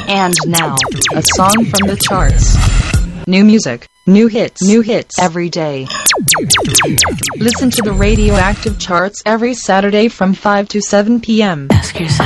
And now, a song from the charts. New music, new hits every day. Listen to the Radioactive Charts every Saturday from 5 to 7 p.m. Ask yourself.